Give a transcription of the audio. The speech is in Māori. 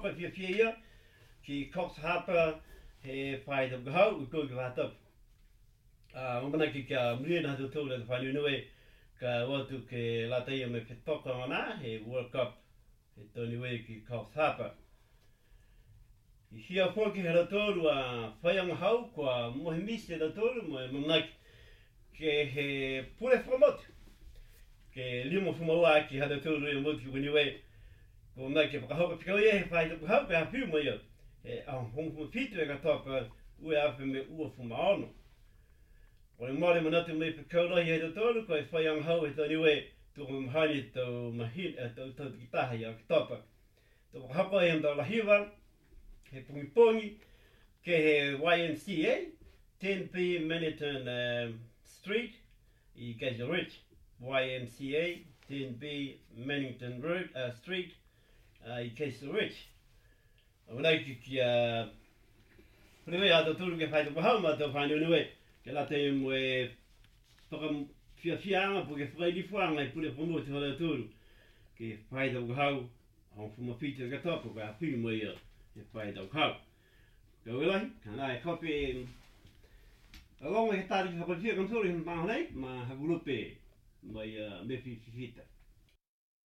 toka fia ki Cox Harper he whai tau kahau u koi ka whātau. Mana ki ka mrina hatu tau le whanau nui ka watu ke latai me ke toka mana he World Cup he toni wei ki Cox Harper. I hia whoki he ratoru a whaianga hau kua mohe misi ratoru mo e mamnaki ke he pure whamamotu. Ke lima whamaua ki hata tūru i motu ki wini wei. Ko mai ke whakahoka pikau e he whai tau hau ke hapiu mo ia. He hongfuma fitu e ka toka ue awhi me ua whumaono. O le mole manatu me pikau rohi he ratoru ko e whaianga hau he toni wei tuko mahani tau mahin tau tikitaha ia ki toka. Tau whakahapa e amdau lahiwa he pungi ke he YMCA 10B Manhattan Street I Gazelle Ridge. YMCA 10B Manhattan Street I Gazelle Ridge. Wanai ki Pune ato tūru ke whai tau pahau ma tau whanau nui. Ke lata e mo e whaka whianga po ke whakailifuanga I pune whamu te hora tūru. Ke whai tau pahau hong whuma whitu ka topo ka api mo ia he whai tau pahau. Ka ulahi, ka nai kopi along with the target of the country, ma hagurupe mai me fifita.